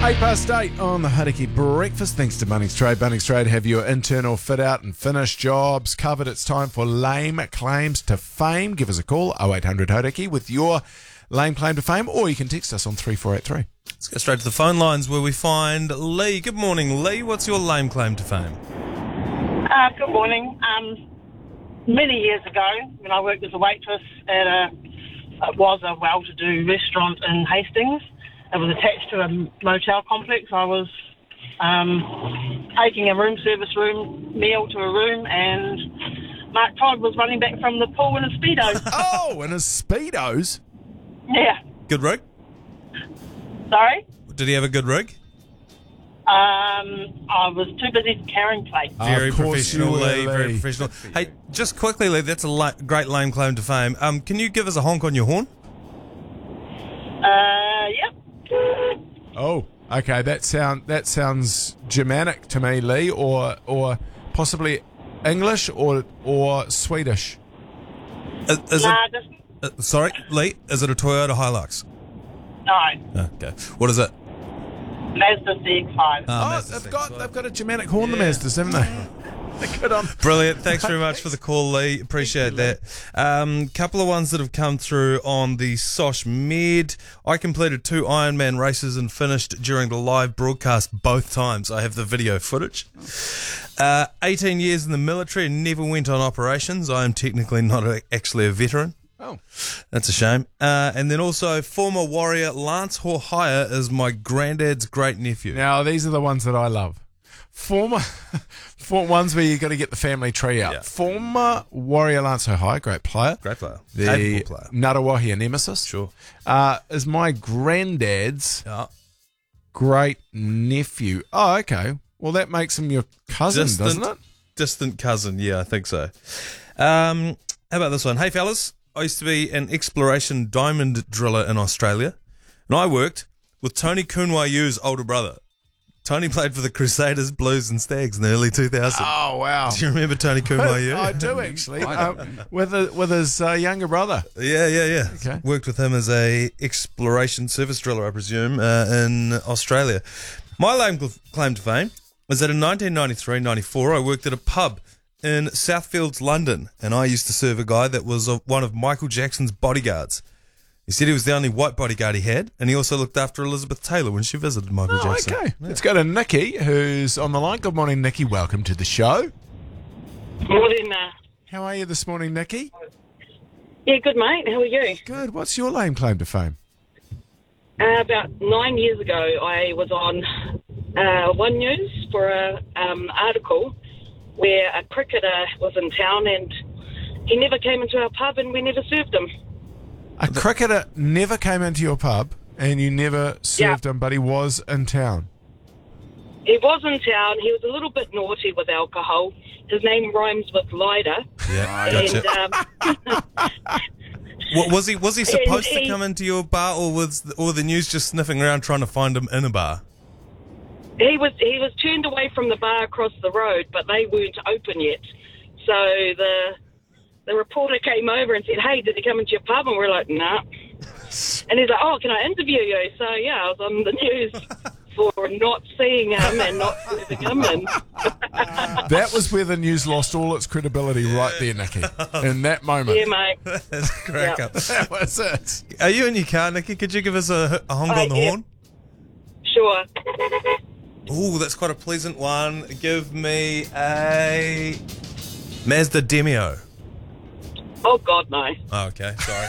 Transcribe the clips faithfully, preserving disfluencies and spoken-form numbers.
Eight past eight on the Hauraki Breakfast. Thanks to Bunnings Trade. Bunnings Trade have your internal fit out and finish jobs covered. It's time for Lame Claims to Fame. Give us a call, oh eight hundred Hauraki, with your lame claim to fame, or you can text us on three four eight three. Let's go straight to the phone lines where we find Lee. Good morning, Lee. What's your lame claim to fame? Uh, good morning. Um, many years ago, when I worked as a waitress at a, it was a well-to-do restaurant in Hastings. It was attached to a motel complex. I was um, taking a room service room meal to a room, and Mark Todd was running back from the pool in a Speedo. Oh, in his Speedos? Yeah. Good rig? Sorry? Did he have a good rig? Um, I was too busy carrying plates. Oh, Very of course professional, you were, Lee. Very Lee. professional. Hey, just quickly, Lee, that's a la- great lame claim to fame. Um, can you give us a honk on your horn? Uh, yep. Oh, okay. That sound that sounds Germanic to me, Lee, or or possibly English or or Swedish. Is, is Nah, it? just, Uh, sorry, Lee. Is it a Toyota Hilux? no. Okay. What is it? Mazda C X five. Uh, Oh, Mazda they've six. got they've got a Germanic horn, the Mazdas, haven't they? They're good on. Brilliant. Thanks very much for the call, Lee. Appreciate that. Um, couple of ones that have come through on the Sosh Med. I completed two Ironman races and finished during the live broadcast both times. I have the video footage. Uh, eighteen years in the military and never went on operations. I am technically not a, actually a veteran. Oh, That's a shame. Uh, and then also former warrior Lance Hohaya is my granddad's great nephew. now these are the ones that I love. Former, for ones where you got to get the family tree out. Yeah. Former warrior Lance Ohio, great player. Great player. The Capable player. Ngarawahia nemesis. Sure. Uh, is my granddad's Yeah. great nephew. Oh, okay. Well, that makes him your cousin, doesn't it? Distant cousin, yeah, I think so. Um, how about this one? Hey, fellas, I used to be an exploration diamond driller in Australia, and I worked with Tony Kunwayu's older brother. Tony played for the Crusaders, Blues, and Stags in the early two thousands. Oh, wow. Do you remember Tony Kunwayu? I do, actually. um, with, a, with his uh, younger brother. Yeah, yeah, yeah. Okay. Worked with him as a exploration service driller, I presume, uh, in Australia. My lame cl- claim to fame was that in nineteen ninety-three ninety-four, I worked at a pub in Southfields, London, and I used to serve a guy that was uh, one of Michael Jackson's bodyguards. He said he was the only white bodyguard he had, and he also looked after Elizabeth Taylor when she visited Michael Oh, Jackson. okay. Let's go to Nikki, who's on the line. Good morning, Nikki. Welcome to the show. Morning. Uh, How are you this morning, Nikki? yeah, good, mate. How are you? Good. What's your lame claim to fame? Uh, about nine years ago, I was on uh, One News for an um, article where a cricketer was in town and he never came into our pub and we never served him. A cricketer never came into your pub and you never served him, but he was in town. He was in town. He was a little bit naughty with alcohol. His name rhymes with Lider. Yeah, And gotcha. um, What, was he was he supposed And to he- come into your bar, or was or the news just sniffing around trying to find him in a bar? he was he was turned away from the bar across the road, but they weren't open yet. So the the reporter came over and said, "Hey, did he come into your pub?" And we're like, "Nah." And he's like, "Oh, can I interview you?" So yeah, I was on the news for not seeing him and not serving him. And That was where the news lost all its credibility right there, Nikki. In that moment. yeah, mate. That's a crack Yeah. up. That was it. Are you in your car, Nikki? Could you give us a, a honk Uh, on the yeah. horn? Sure. Ooh, that's quite a pleasant one. Give me a Mazda Demio. Oh God, no. Oh, okay, sorry.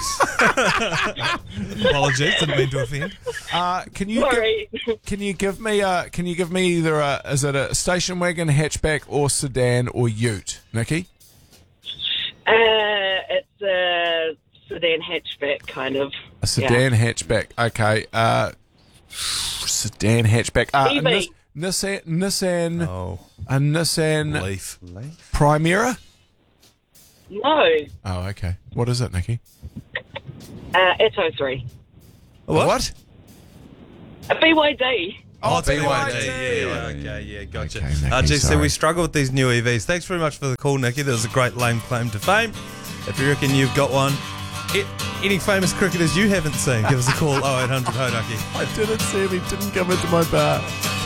Jeez. Apologies, didn't mean to offend. Uh, can you Sorry. give, can you give me uh can you give me either a is it a station wagon, hatchback, or sedan or ute, Nikki? Uh, it's a sedan hatchback, kind of. A sedan hatchback. Okay. Uh, sedan hatchback. Uh, a E V. Nis- Nissan Nissan Oh, a Nissan Leaf. Primera. No. Oh, okay. What is it, Nikki? Uh, Atto three. What? A B Y D. Oh, B Y D. B Y D. Yeah, okay, yeah, gotcha. Okay, Nikki, uh, geez, so sorry. we struggle with these new E Vs. Thanks very much for the call, Nikki. That was a great lame claim to fame. If you reckon you've got one, hit any famous cricketers you haven't seen, give us a call oh eight hundred Hodaki. I didn't see him. He didn't come into my bar.